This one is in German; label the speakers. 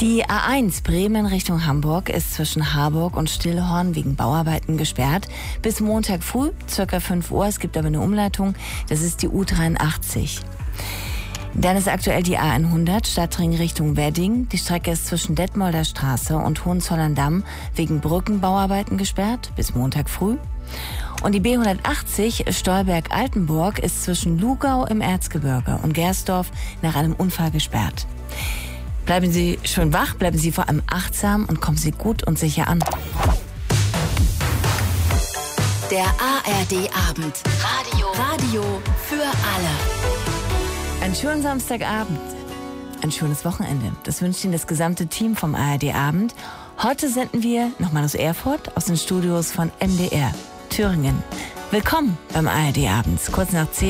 Speaker 1: Die A1 Bremen Richtung Hamburg ist zwischen Harburg und Stillhorn wegen Bauarbeiten gesperrt. Bis Montag früh, ca. 5 Uhr. Es gibt aber eine Umleitung. Das ist die U83. Dann ist aktuell die A100 Stadtring Richtung Wedding. Die Strecke ist zwischen Detmolder Straße und Hohenzollern-Damm wegen Brückenbauarbeiten gesperrt. Bis Montag früh. Und die B180 Stolberg-Altenburg ist zwischen Lugau im Erzgebirge und Gersdorf nach einem Unfall gesperrt. Bleiben Sie schön wach, bleiben Sie vor allem achtsam und kommen Sie gut und sicher an.
Speaker 2: Der ARD-Abend. Radio für alle.
Speaker 1: Einen schönen Samstagabend, ein schönes Wochenende. Das wünscht Ihnen das gesamte Team vom ARD-Abend. Heute senden wir nochmal aus Erfurt, aus den Studios von MDR Thüringen. Willkommen beim ARD-Abend, kurz nach 10.